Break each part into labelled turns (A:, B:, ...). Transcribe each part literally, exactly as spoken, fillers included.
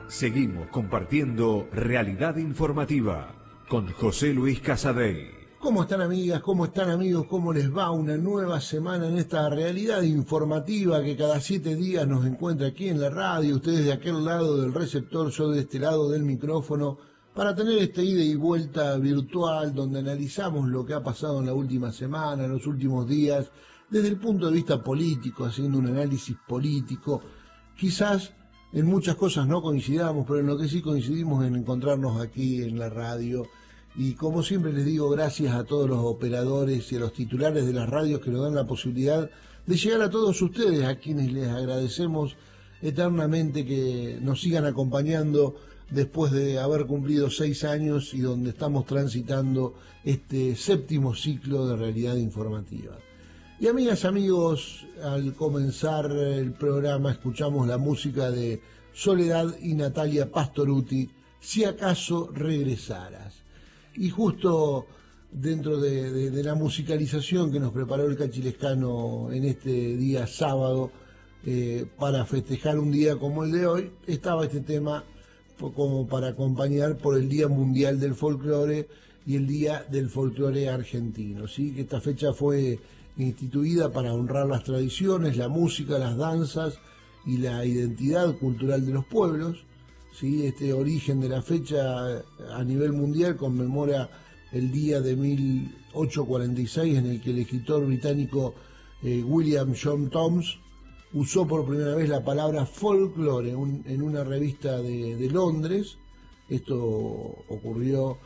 A: Seguimos compartiendo Realidad Informativa con José Luis Casadei.
B: ¿Cómo están, amigas? ¿Cómo están, amigos? ¿Cómo les va? Una nueva semana en esta Realidad Informativa que cada siete días nos encuentra aquí en la radio. Ustedes de aquel lado del receptor, yo de este lado del micrófono, para tener esta ida y vuelta virtual donde analizamos lo que ha pasado en la última semana, en los últimos días, desde el punto de vista político, haciendo un análisis político. Quizás en muchas cosas no coincidamos, pero en lo que sí coincidimos en encontrarnos aquí en la radio. Y como siempre les digo, gracias a todos los operadores y a los titulares de las radios que nos dan la posibilidad de llegar a todos ustedes, a quienes les agradecemos eternamente que nos sigan acompañando después de haber cumplido seis años y donde estamos transitando este séptimo ciclo de Realidad Informativa. Y amigas, amigos, al comenzar el programa escuchamos la música de Soledad y Natalia Pastorutti, Si acaso regresaras. Y justo dentro de, de, de la musicalización que nos preparó el Cachilescano en este día sábado, eh, para festejar un día como el de hoy, estaba este tema como para acompañar por el Día Mundial del Folclore y el Día del Folclore Argentino, ¿sí? Que esta fecha fue instituida para honrar las tradiciones, la música, las danzas y la identidad cultural de los pueblos. ¿Sí? Este origen de la fecha a nivel mundial conmemora el día de mil ochocientos cuarenta y seis en el que el escritor británico eh, William John Thoms usó por primera vez la palabra folclore un, en una revista de, de Londres. Esto ocurrió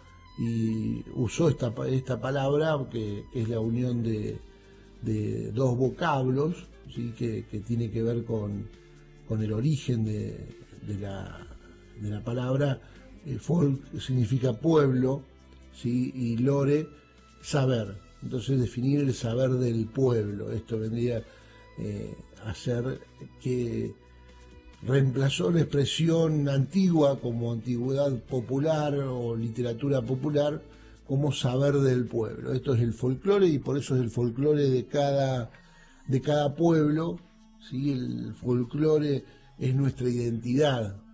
B: y usó esta, esta palabra que, que es la unión de, de dos vocablos, ¿sí? que, que tiene que ver con, con el origen de, de la de la palabra. eh, folk significa pueblo, ¿sí? Y lore, saber. Entonces definir el saber del pueblo. Esto vendría eh, a ser que reemplazó la expresión antigua como antigüedad popular o literatura popular como saber del pueblo. Esto es el folclore y por eso es el folclore de cada, de cada pueblo, ¿sí? El folclore es nuestra identidad,